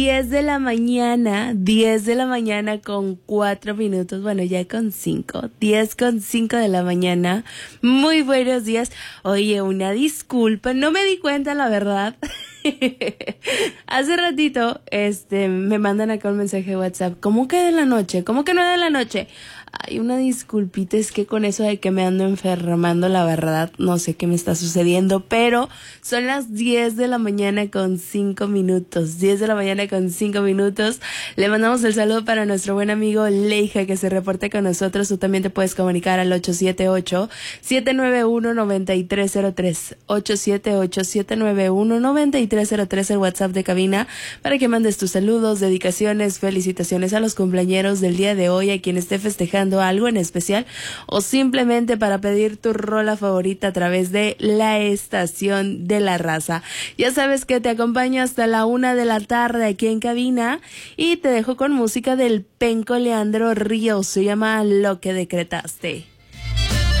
10 de la mañana con 4 minutos, bueno, ya con 5, 10 con 5 de la mañana. Muy buenos días. Oye, una disculpa, no me di cuenta, la verdad. Hace ratito, me mandan acá un mensaje de WhatsApp. ¿Cómo que de la noche? ¿Cómo que no de la noche? Ay, una disculpita, es que con eso de que me ando enfermando, la verdad, no sé qué me está sucediendo, pero son las 10 de la mañana con 5 minutos, 10 de la mañana con 5 minutos. Le mandamos el saludo para nuestro buen amigo Leija, que se reporte con nosotros. Tú también te puedes comunicar al 878-791-9303, 878-791-9303, el WhatsApp de cabina, para que mandes tus saludos, dedicaciones, felicitaciones a los cumpleañeros del día de hoy, a quien esté festejando algo en especial, o simplemente para pedir tu rola favorita a través de la estación de la raza. Ya sabes que te acompaño hasta la 1 de la tarde aquí en cabina y te dejo con música del penco Leandro Ríos, se llama Lo que decretaste.